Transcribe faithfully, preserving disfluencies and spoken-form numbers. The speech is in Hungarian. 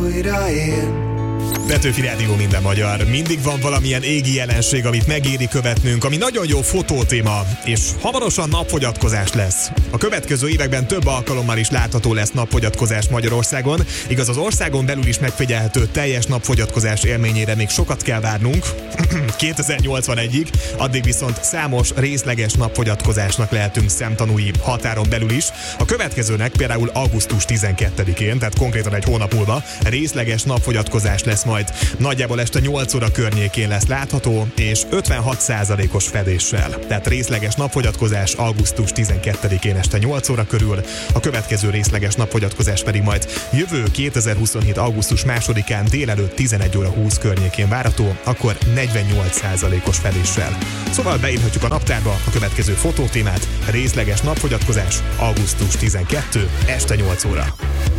újraél. Petőfi Rádió, minden magyar. Mindig van valamilyen égi jelenség, amit megéri követnünk, ami nagyon jó fotótéma, és hamarosan napfogyatkozás lesz. A következő években több alkalommal is látható lesz napfogyatkozás Magyarországon, igaz, az országon belül is megfigyelhető teljes napfogyatkozás élményére még sokat kell várnunk, kétezer-nyolcvanegyig, addig viszont számos részleges napfogyatkozásnak lehetünk szemtanúi határon belül is. A következőnek például augusztus tizenkettedikén, tehát konkrétan egy hónap múlva részleges napfogyatkozás lesz majd. Nagyjából este nyolc óra környékén lesz látható, és ötvenhat százalékos fedéssel. Tehát részleges napfogyatkozás augusztus tizenkettedikén este nyolc óra körül, a következő részleges napfogyatkozás pedig majd jövő kétezer-huszonhét augusztus másodikán délelőtt tizenegy óra húsz környékén várható, akkor negyvennyolc százalékos fedéssel. Szóval beírhatjuk a naptárba a következő fotótémát: részleges napfogyatkozás augusztus tizenkettedike este nyolc óra.